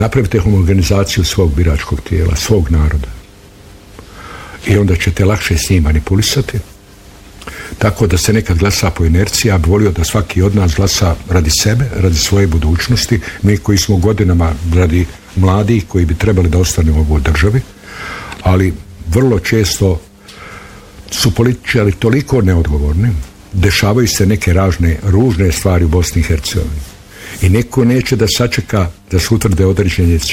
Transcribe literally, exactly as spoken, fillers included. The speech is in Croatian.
Napravite homogenizaciju svog biračkog tijela, svog naroda. I onda ćete lakše s njim manipulisati. Tako da se nekad glasa po inerciji, ja bih volio da svaki od nas glasa radi sebe, radi svoje budućnosti, mi koji smo godinama radi mladih koji bi trebali da ostane u ovoj državi, ali vrlo često su političari toliko neodgovorni, dešavaju se neke ražne, ružne stvari u Bosni i Hercegovini. I neko neće da sačeka da se utvrde određene